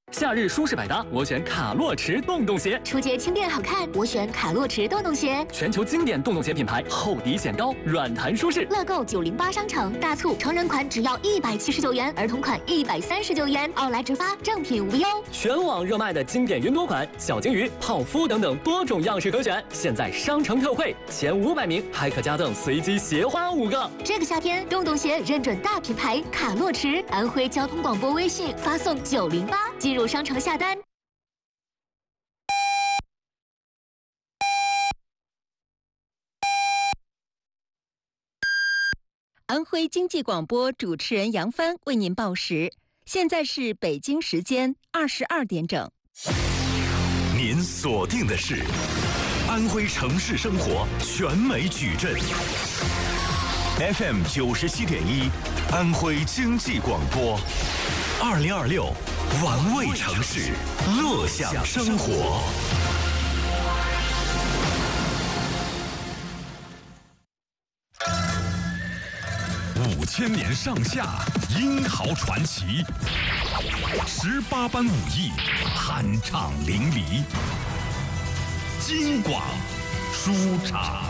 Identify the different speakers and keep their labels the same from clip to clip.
Speaker 1: 夏日舒适百搭，我选卡洛驰洞洞鞋。
Speaker 2: 出街轻便好看，我选卡洛驰洞洞鞋。
Speaker 1: 全球经典洞洞鞋品牌，厚底显高，软弹舒适。
Speaker 2: 乐购908商城大促，成人款只要179元，儿童款139元，奥莱直发，正品无忧。
Speaker 1: 全网热卖的经典云朵款、小金鱼、泡芙等等多种样式可选。现在商城特惠，前500名还可加赠随机鞋花5个。
Speaker 2: 这个夏天，洞洞鞋认准大品牌卡洛驰，安徽交通广播微信发送908，进入商城下单。
Speaker 3: 安徽经济广播主持人杨帆为您报时，现在是北京时间22点整。
Speaker 4: 您锁定的是安徽城市生活全美矩阵 FM 97.1，安徽经济广播，2026玩味城市，乐享生活。5000年上下，英豪传奇，18般武艺，酣畅淋漓。京广书场。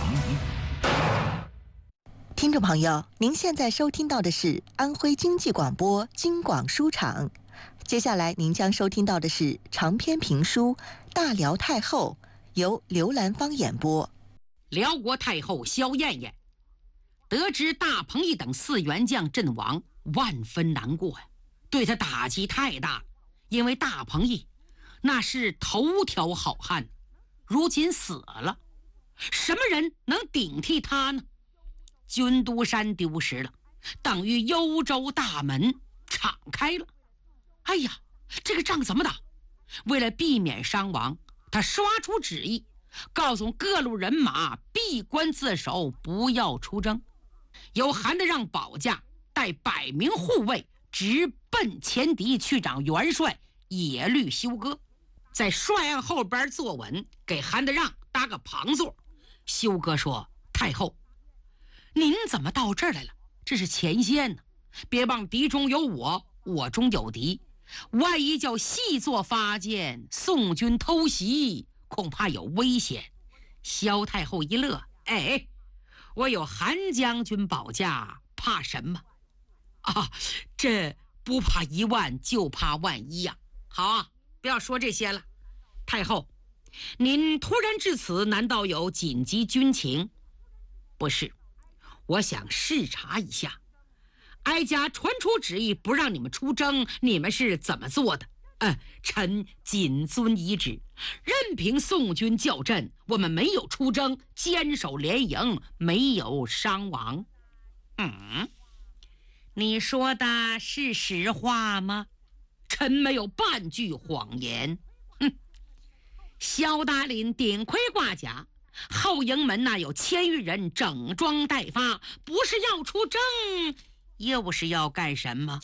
Speaker 5: 听众朋友，您现在收听到的是安徽经济广播京广书场。接下来您将收听到的是长篇评书《大辽太后》，由刘兰芳演播。
Speaker 6: 辽国太后萧燕燕得知大鹏一等4员将阵亡，万分难过呀，对他打击太大了。因为大鹏一那是头条好汉，如今死了，什么人能顶替他呢？军都山丢失了，等于幽州大门敞开了。哎呀，这个仗怎么打？为了避免伤亡，他刷出旨意，告诉各路人马闭关自守，不要出征。由韩德让保驾，带100名护卫直奔前敌去找元帅野律休哥，在帅案后边坐稳，给韩德让搭个旁座。休哥说：“太后，您怎么到这儿来了？这是前线呢，别忘敌中有我，我中有敌，万一叫细作发现，宋军偷袭，恐怕有危险。”萧太后一乐：“哎，我有韩将军保驾，怕什么？啊，这不怕1万，就怕万一呀。好啊，不要说这些了。太后，您突然至此，难道有紧急军情？不是，我想视察一下。哀家传出旨意，不让你们出征，你们是怎么做的？臣谨遵遗旨，任凭宋军叫阵，我们没有出征，坚守连营，没有伤亡。你说的是实话吗？臣没有半句谎言。萧达林顶盔挂甲，后营门那有1000余人整装待发，不是要出征，又是要干什么？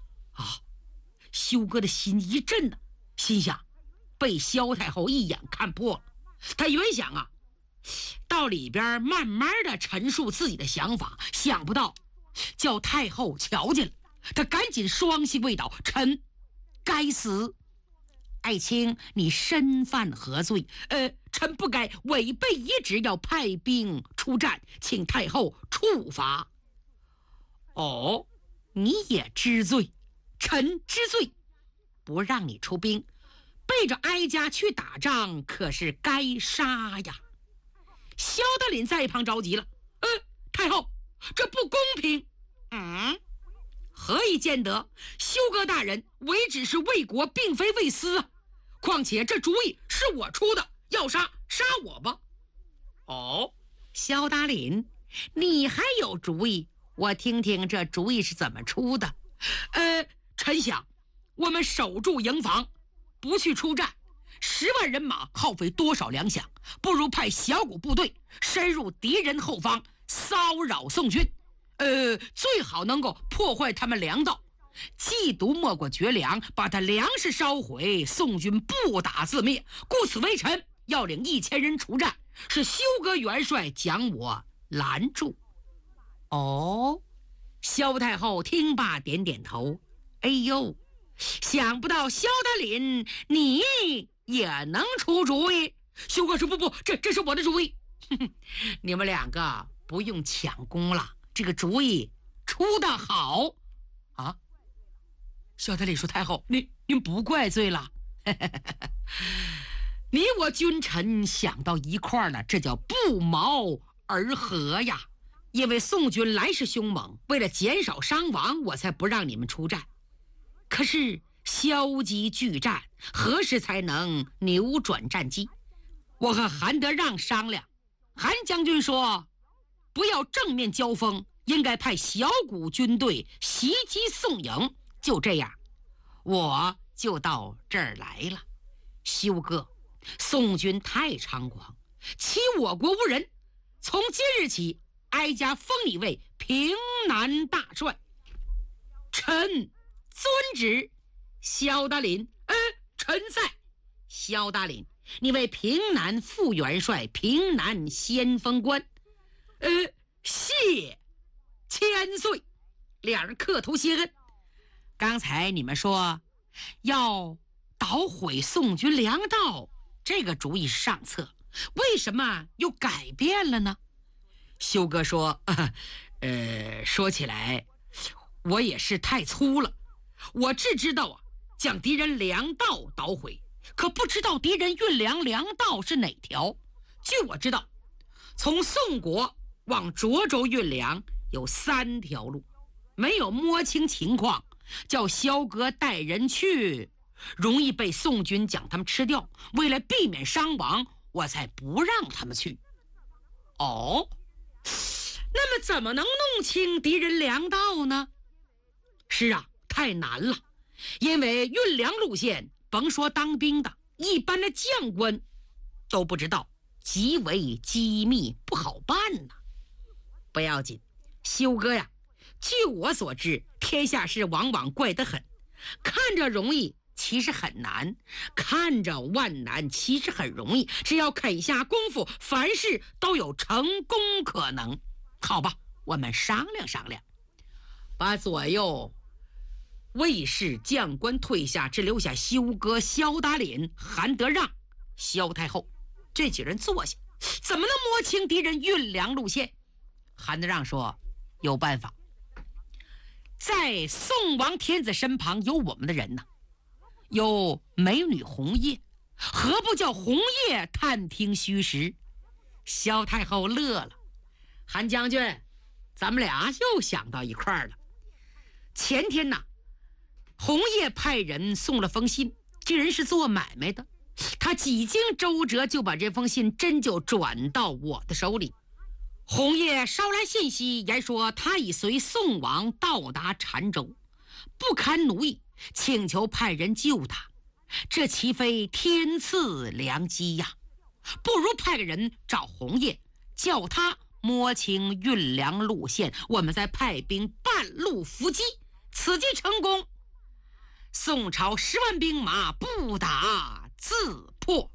Speaker 6: 休哥的心一震呢，心想被萧太后一眼看破了。他原想到里边慢慢的陈述自己的想法，想不到叫太后瞧见了，他赶紧双膝跪倒：“臣该死！爱卿，你身犯何罪？臣不该违背遗旨，要派兵出战，请太后处罚。”哦，你也知罪？臣知罪，不让你出兵，背着哀家去打仗，可是该杀呀。萧德林在一旁着急了：“太后，这不公平！何以见得？休哥大人为只是为国，并非为私啊！况且这主意是我出的，要杀杀我吧。”哦，萧达林，你还有主意？我听听这主意是怎么出的。臣想，我们守住营房，不去出战，10万人马耗费多少粮饷？不如派小股部队深入敌人后方，骚扰宋军。最好能够破坏他们粮道，缉毒没过绝粮，把他粮食烧毁，宋军不打自灭。故此为臣要领1000人出战，是休哥元帅将我拦住。哦，萧太后听罢点点头。哎呦， 想不到萧达林你也能出主意。修哥说不，这是我的主意。你们两个不用抢功了，这个主意出得好啊。萧达林说：“太后，您不怪罪了。你我君臣想到一块儿了，这叫不谋而合呀。因为宋军来势凶猛，为了减少伤亡，我才不让你们出战。可是消极拒战，何时才能扭转战机？我和韩德让商量，韩将军说不要正面交锋，应该派小股军队袭击宋营。就这样，我就到这儿来了。修哥，宋军太猖狂，欺我国无人，从今日起哀家封你为平南大帅。臣遵旨。萧达林，臣在。萧达林，你为平南副元帅，平南先锋官。谢千岁。两人磕头谢恩。刚才你们说要捣毁宋军粮道，这个主意是上策，为什么又改变了呢？修哥说，说起来我也是太粗了，我只知道啊，将敌人粮道捣毁，可不知道敌人运粮粮道是哪条。据我知道，从宋国往涿州运粮有3条路，没有摸清情况，叫萧哥带人去，容易被宋军将他们吃掉。为了避免伤亡，我才不让他们去。哦，那么怎么能弄清敌人粮道呢？是啊，太难了。因为运粮路线，甭说当兵的，一般的将官都不知道，极为机密，不好办呐。不要紧，修哥呀，据我所知，天下事往往怪得很，看着容易，其实很难；看着万难，其实很容易。只要肯下功夫，凡事都有成功可能。好吧，我们商量商量，把左右卫士将官退下，只留下修哥、萧达林、韩德让、萧太后这几人坐下。怎么能摸清敌人运粮路线？韩德让说，有办法，在宋王天子身旁有我们的人呢，有美女红叶，何不叫红叶探听虚实？萧太后乐了，韩将军，咱们俩又想到一块儿了。前天呢，红叶派人送了封信，这人是做买卖的，他几经周折就把这封信真就转到我的手里。红叶捎来信息，言说他已随宋王到达澶州，不堪奴役，请求派人救他。这岂非天赐良机呀？不如派个人找红叶，叫他摸清运粮路线，我们再派兵半路伏击，此计成功，宋朝10万兵马不打自破。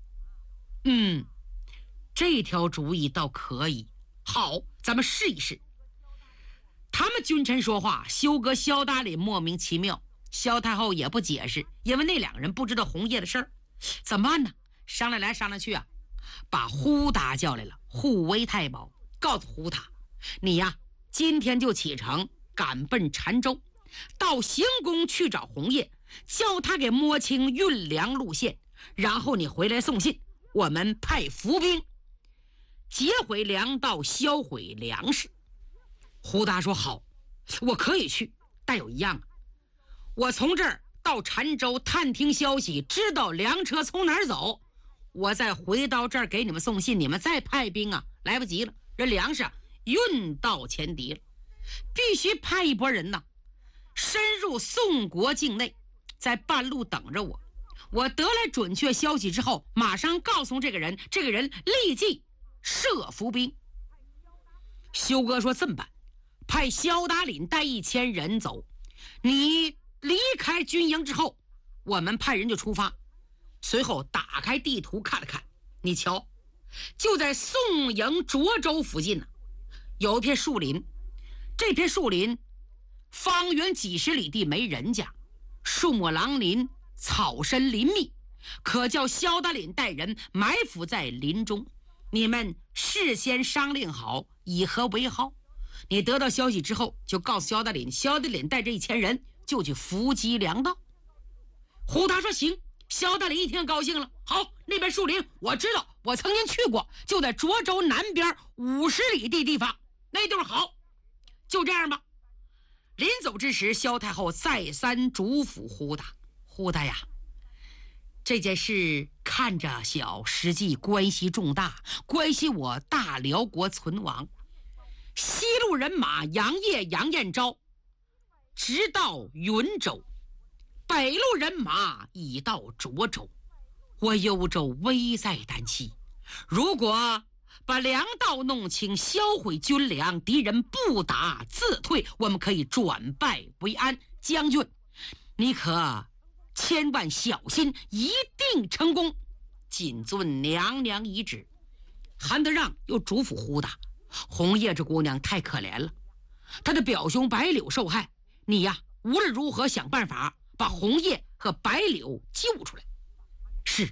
Speaker 6: 这条主意倒可以。好，咱们试一试。他们君臣说话，修哥、萧达林莫名其妙，萧太后也不解释，因为那2个人不知道红叶的事儿。怎么办呢？商量来商量去啊，把呼达叫来了，护卫太保，告诉呼达，你呀，今天就启程赶奔澶州，到行宫去找红叶，叫他给摸清运粮路线，然后你回来送信，我们派伏兵截毁粮道，销毁粮食。胡达说，好，我可以去，但有一样，我从这儿到澶州探听消息，知道粮车从哪儿走，我再回到这儿给你们送信，你们再派兵啊，来不及了，这粮食运到前敌了。必须派一拨人呢，深入宋国境内，在半路等着我。我得来准确消息之后，马上告诉这个人，这个人立即设伏兵。修哥说，这么办，派萧达林带1000人走，你离开军营之后，我们派人就出发。随后打开地图看了看，你瞧，就在宋营涿州附近呢，有一片树林，这片树林方圆几10里地没人家， 树木狼林，草深林密，可叫萧大林带人埋伏在林中。你们事先商量好，以何为好？你得到消息之后，就告诉萧大林，萧大林带着1000人就去伏击粮道。胡达说行。萧大林一听高兴了，好，那边树林我知道，我曾经去过，就在涿州南边50里的地方，那地方好，就这样吧。临走之时，萧太后再三嘱咐胡达：胡达呀，这件事看着小，实际关系重大，关系我大辽国存亡。西路人马杨业、杨彦昭直到云州，北路人马已到涿州，我幽州危在旦夕。如果把粮道弄清，销毁军粮，敌人不打自退，我们可以转败为安。将军，你可千万小心，一定成功。谨遵娘娘遗旨。韩德让又嘱咐胡达：红叶这姑娘太可怜了，她的表兄白柳受害，你呀无论如何想办法把红叶和白柳救出来。是。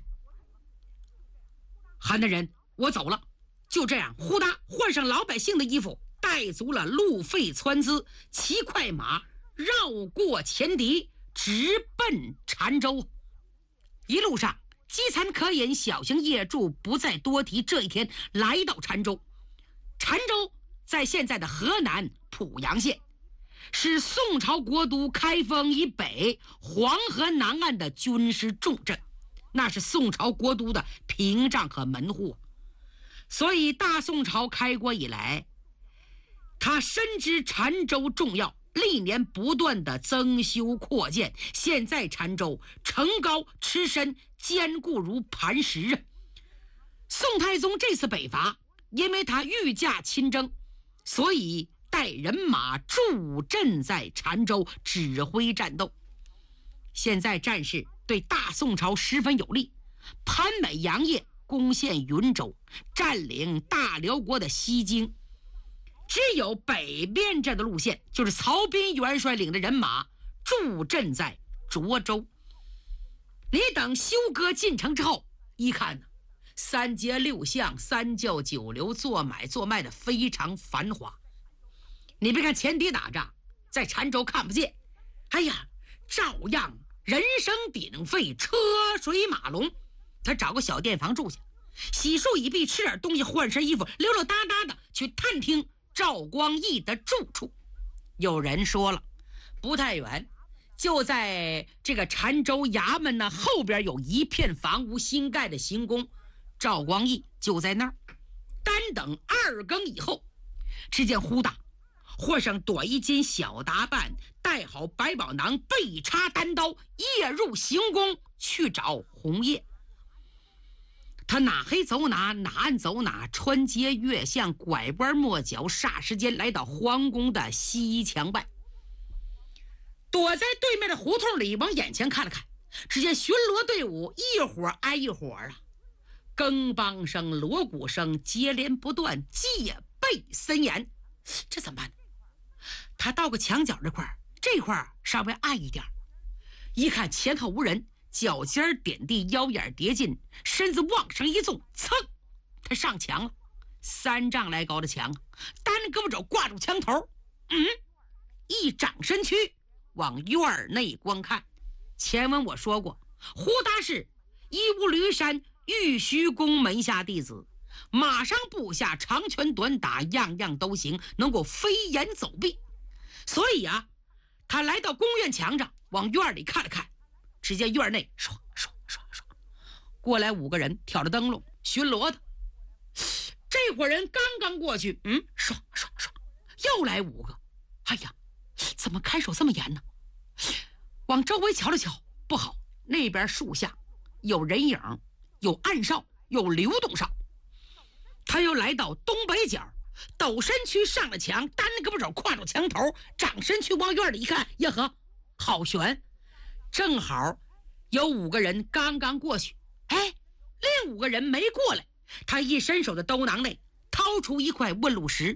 Speaker 6: 韩大人，我走了。就这样，胡达换上老百姓的衣服，带足了路费窜资，骑快马绕过前敌，直奔澶州。一路上饥餐可饮，小行夜住，不再多提。这一天来到澶州，澶州在现在的河南濮阳县，是宋朝国都开封以北黄河南岸的军事重镇，那是宋朝国都的屏障和门户。所以大宋朝开国以来，他深知澶州重要，历年不断的增修扩建。现在澶州城高池深，坚固如磐石啊。宋太宗这次北伐，因为他御驾亲征，所以带人马驻镇在澶州，指挥战斗。现在战事对大宋朝十分有利，潘美、杨业攻陷云州，占领大辽国的西京。只有北边这的路线，就是曹彬元帅领的人马驻镇在涿州。你等休哥进城之后，一看呢，三街六巷、三教九流，做买做卖的非常繁华。你别看前敌打仗在澶州看不见，哎呀，照样人声鼎沸，车水马龙。他找个小店房住下，洗漱已毕，吃点东西，换身衣服，溜溜达达的去探听赵光义的住处。有人说了，不太远，就在这个澶州衙门呢后边有一片房屋，新盖的行宫，赵光义就在那儿。单等2更以后，只见胡达换上短衣襟，小打扮，带好百宝囊，背插单刀，夜入行宫去找红叶。他哪黑走哪，哪暗走哪，穿街越巷，拐弯抹角，霎时间来到皇宫的西墙外，躲在对面的胡同里，往眼前看了看，只见巡逻队伍一伙挨一伙啊，更梆声、锣鼓声接连不断，戒备森严。这怎么办呢？他到个墙角这块稍微暗一点，一看前后无人，脚尖点地，腰眼叠进，身子往上一纵，噌，他上墙了。3丈来高的墙，单胳膊肘挂住墙头，一掌身躯往院内观看。前文我说过，胡达是一无驴山玉虚宫门下弟子，马上部下，长拳短打，样样都行，能够飞檐走壁。所以啊，他来到宫院墙上，往院里看了看，只见院内唰唰唰唰过来5个人，挑着灯笼巡逻的。这伙人刚刚过去，唰唰唰，又来5个。哎呀，怎么看守这么严呢？往周围瞧了瞧，不好，那边树下有人影，有暗哨，有流动哨。他又来到东北角，抖身躯上了墙，单胳膊肘跨住墙头，掌身躯往院里一看，呀呵，好悬！正好有5个人刚刚过去，另5个人没过来。他一伸手的兜囊内掏出一块问路石，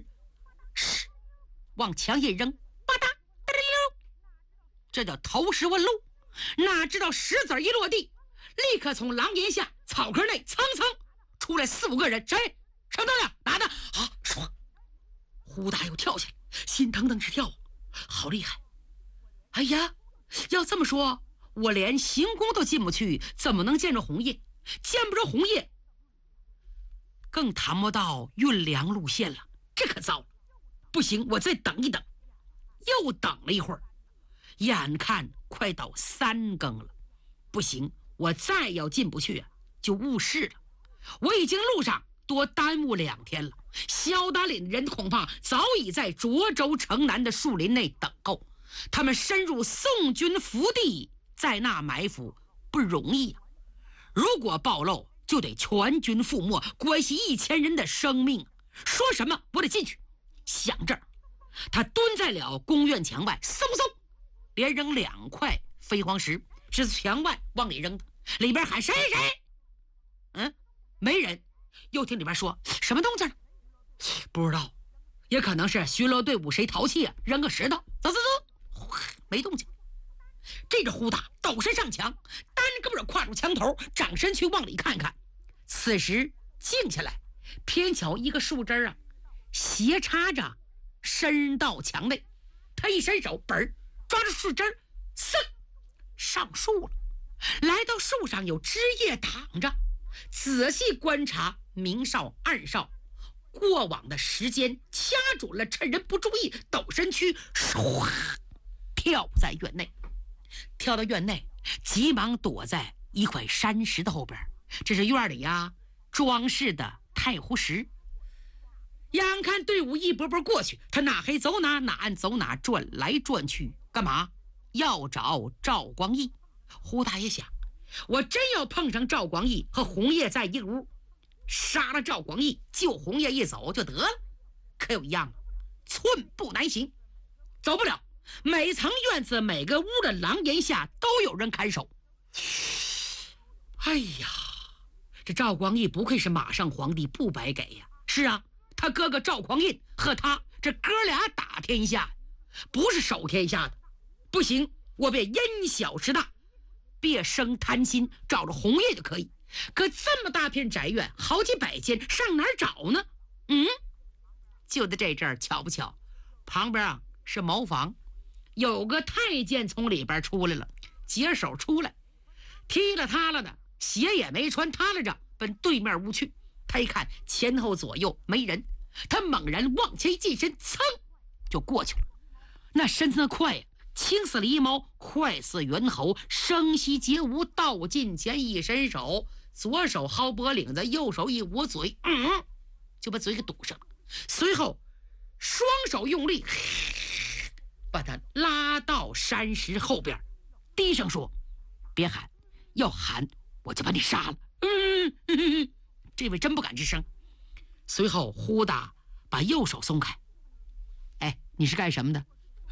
Speaker 6: 往墙一扔，吧嗒哒溜，这叫投石问路。 哪知道石子一落地，立刻从廊檐下草坑内蹭蹭出来4、5个人。谁？什么灯亮？哪的？啊！唰！呼大又跳起来，心腾腾直跳，好厉害！哎呀，要这么说，我连行宫都进不去，怎么能见着红叶？见不着红叶，更谈不到运粮路线了。这可糟了！不行，我再等一等。又等了一会儿，眼看快到3更了，不行，我再要进不去就误事了。我已经路上多耽误2天了。萧达岭的人恐怕早已在涿州城南的树林内等候，他们深入宋军福地，在那埋伏不容易啊！如果暴露，就得全军覆没，关系1000人的生命。说什么我得进去。想这儿，他蹲在了宫院墙外，嗖嗖连扔2块飞黄石，是墙外往里扔的。里边喊谁？没人。又听里边说什么动静？不知道，也可能是巡逻队伍谁淘气扔个石头。走，没动静。这个呼大抖身上墙，单胳膊跨住墙头，掌身去往里看看。此时静下来，偏巧一个树枝斜插着伸到墙内。他一伸手，本抓住树枝，嗖上树了。来到树上有枝叶挡着，仔细观察，明哨暗哨，过往的时间掐准了，趁人不注意，抖身躯，唰跳在院内。跳到院内，急忙躲在一块山石的后边。这是院里装饰的太湖石。眼看队伍一波波过去，他哪黑走哪，哪暗走哪，转来转去，干嘛？要找赵光义。胡大爷想，我真要碰上赵光义和红叶在一个屋，杀了赵光义，救红叶一走就得了。可有一样，寸步难行，走不了。每层院子每个屋的廊檐下都有人看守。哎呀，这赵光义不愧是马上皇帝，不白给呀。是啊，他哥哥赵匡胤和他这哥俩打天下，不是守天下的。不行，我别因小失大，别生贪心，找着红叶就可以。可这么大片宅院，好几百间，上哪儿找呢？就在这阵儿，巧不巧，旁边是茅房，有个太监从里边出来了，解手出来，踢了踏了的，鞋也没穿，踏了着奔对面屋去。他一看前后左右没人，他猛然往前一近身，噌就过去了。那身子快呀，轻似狸猫，快似猿猴，声息皆无，到近前一伸手，左手薅脖领子，右手一捂嘴，就把嘴给堵上了。随后双手用力把他拉到山石后边，低声说：别喊，要喊我就把你杀了。这位真不敢吱声。随后呼大把右手松开。你是干什么的？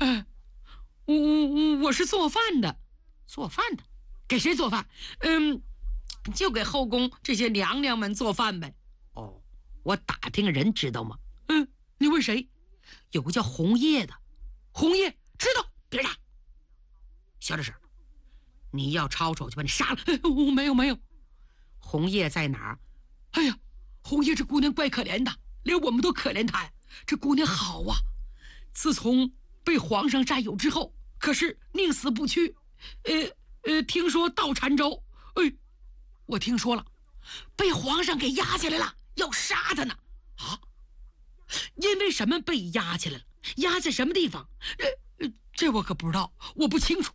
Speaker 6: 我是做饭的。做饭的？给谁做饭？就给后宫这些娘娘们做饭呗。哦，我打听个人知道吗？你问谁？有个叫红叶的。红叶知道？别打。小点声，你要吵吵就把你杀了。我没有。红叶在哪儿？哎呀，红叶这姑娘怪可怜的，连我们都可怜她呀。这姑娘好啊，自从被皇上占有之后，可是宁死不屈。听说到澶州，我听说了，被皇上给押起来了，要杀他呢。因为什么被押起来了？押在什么地方？这我可不知道，我不清楚。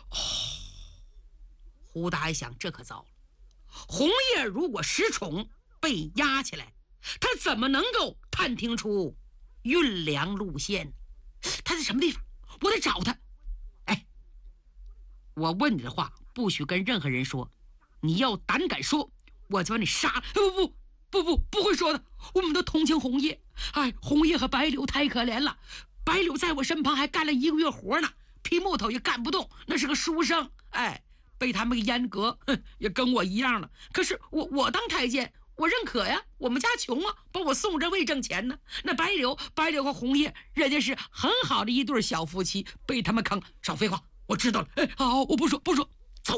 Speaker 6: 胡大一想，这可糟了。红叶如果失宠被押起来，他怎么能够探听出运粮路线？他在什么地方？我得找他。我问你的话不许跟任何人说，你要胆敢说，我就把你杀了。不会说的，我们都同情红叶。红叶和白柳太可怜了，白柳在我身旁还干了1个月活呢，劈木头也干不动，那是个书生，被他们给阉割，也跟我一样了。可是我当太监，我认可呀，我们家穷啊，把我送这为挣钱呢。那白柳和红叶，人家是很好的一对小夫妻，被他们坑。少废话，我知道了。好，我不说。 走。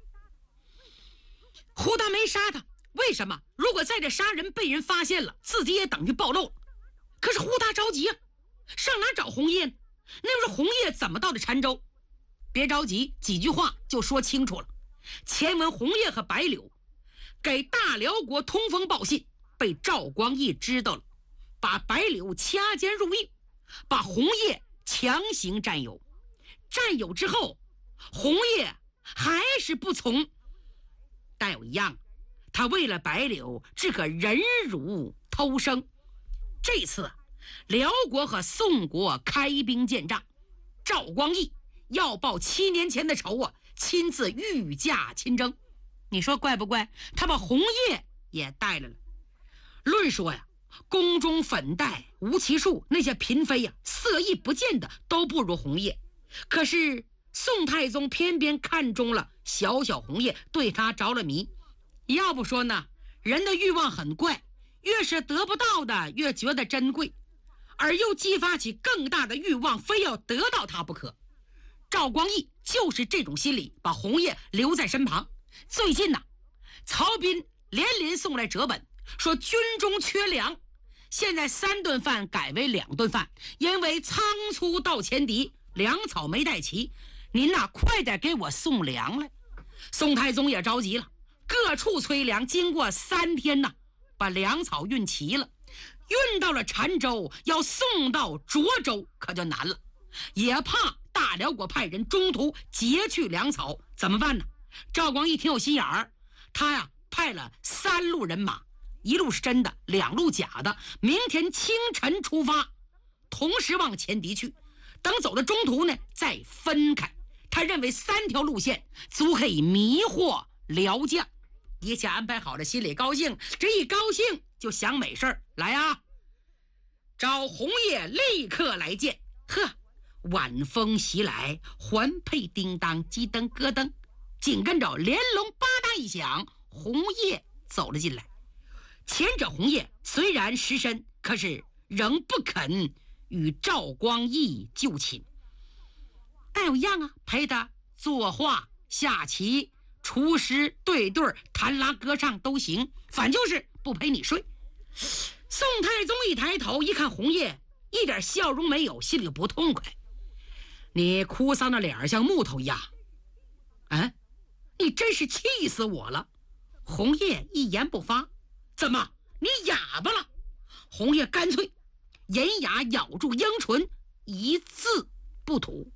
Speaker 6: 胡大没杀他，为什么？如果在这杀人被人发现了，自己也等于暴露了。可是胡大着急啊，上哪找红叶呢？那时候红叶怎么到的澶州？别着急，几句话就说清楚了。前文红叶和白柳给大辽国通风报信，被赵光义知道了，把白柳掐尖入狱，把红叶强行占有。占有之后，红叶还是不从，但有一样，他为了白柳只可忍辱偷生。这次辽国和宋国开兵建仗，赵光义要报7年前的仇啊，亲自御驾亲征。你说怪不怪？他把红叶也带来了。论说呀，宫中粉黛无其数，那些嫔妃呀，色艺不见的都不如红叶。可是宋太宗偏偏看中了小小红叶，对他着了迷。要不说呢，人的欲望很怪，越是得不到的越觉得珍贵，而又激发起更大的欲望，非要得到它不可。赵光义就是这种心理，把红叶留在身旁。最近呢，曹彬连连送来折本，说军中缺粮，现在3顿饭改为2顿饭，因为仓促到前敌，粮草没带齐，您呐快点给我送粮来。宋太宗也着急了，各处催粮，经过3天呢，把粮草运齐了，运到了澶州，要送到涿州可就难了，也怕大辽国派人中途劫去粮草，怎么办呢？赵光义挺有心眼儿，他呀派了3路人马，1路是真的，2路假的，明天清晨出发，同时往前敌去，等走到中途呢再分开。他认为3条路线足可以迷惑辽将，一切安排好了，心里高兴，这一高兴就想美事儿来啊！找红叶立刻来见。呵，晚风袭来，环佩叮当，鸡灯咯噔，紧跟着连龙吧嗒一响，红叶走了进来。前者红叶虽然失身，可是仍不肯与赵光义就寝，但有样啊，陪他作画、下棋、厨师、对对、弹拉歌唱都行，反就是不陪你睡。宋太宗一抬头一看红叶一点笑容没有，心里不痛快。你哭丧的脸像木头一样，你真是气死我了。红叶一言不发。怎么，你哑巴了？红叶干脆银牙咬住鹰唇，一字不吐。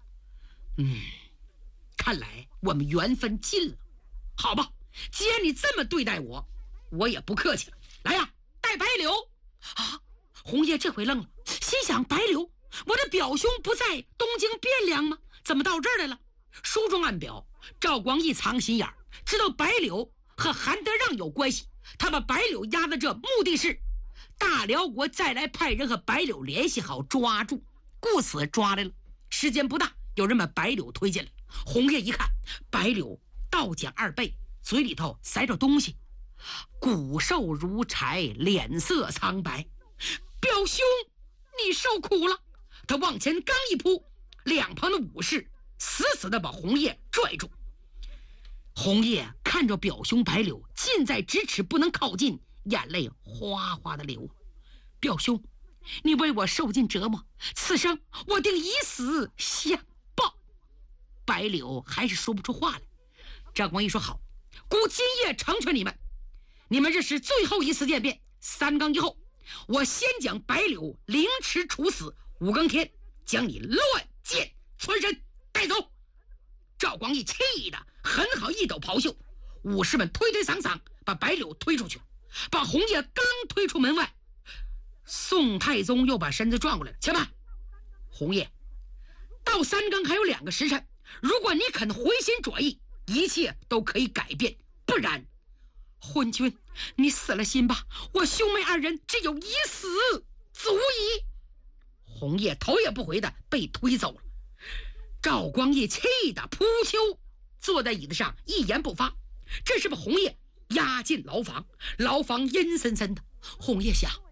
Speaker 6: 看来我们缘分尽了。好吧，既然你这么对待我，我也不客气了。来呀，带白柳啊！红叶这回愣了，心想：白柳，我的表兄不在东京汴梁吗？怎么到这儿来了？书中暗表，赵光义藏心眼儿，知道白柳和韩德让有关系，他把白柳押在这，目的是大辽国再来派人和白柳联系好抓住，故此抓来了。时间不大，有人把白柳推进来。红叶一看，白柳倒奖2倍，嘴里头塞着东西，骨瘦如柴，脸色苍白。表兄，你受苦了！他往前刚一扑，两旁的武士死死地把红叶拽住。红叶看着表兄白柳近在咫尺，不能靠近，眼泪哗哗的流。表兄，你为我受尽折磨，此生我定以死相报。白柳还是说不出话来。赵光义说：好，孤今夜成全你们，你们这是最后一次见面，3更以后，我先将白柳凌迟处死，5更天将你乱箭穿身带走。赵光义气得很好一抖袍袖，武士们推推搡搡把白柳推出去，把红叶刚推出门外，宋太宗又把身子转过来了。且慢，红叶，到3更还有2个时辰，如果你肯回心转意，一切都可以改变，不然，昏君，你死了心吧，我兄妹2人只有一死足矣。红叶头也不回的被推走了。赵光义气得扑丘坐在椅子上，一言不发。这是把红叶押进牢房，牢房阴森森的。红叶想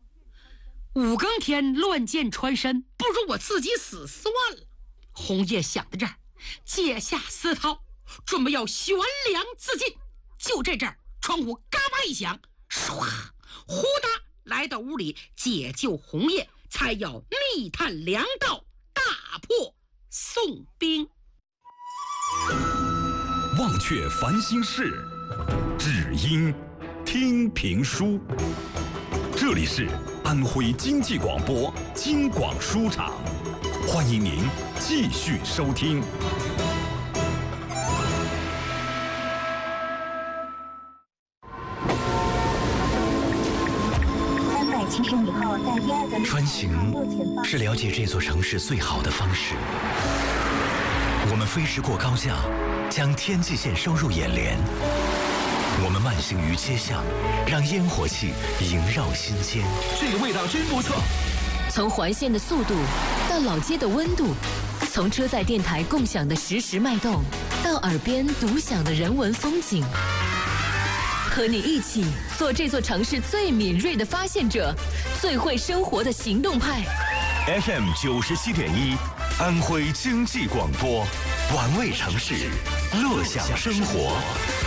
Speaker 6: ，5更天乱箭穿身，不如我自己死算了。红叶想到这儿，解下丝绦， 准备要悬梁自尽。就这阵儿，窗户嘎巴一响，唰，呼哒来到屋里解救红叶，才要密探粮道，大破宋兵。
Speaker 4: 忘却烦心事，只因听评书。这里是安徽经济广播京广书场，欢迎您继续收听。
Speaker 7: 穿行是了解这座城市最好的方式。我们飞驰过高架，将天际线收入眼帘。我们慢行于街巷，让烟火气萦绕心间。
Speaker 8: 这个味道真不错。
Speaker 9: 从环线的速度到老街的温度，从车载电台共享的实时脉动，到耳边独享的人文风景。和你一起做这座城市最敏锐的发现者，最会生活的行动派。
Speaker 7: FM 97.1，安徽经济广播，玩味城市，乐享生活。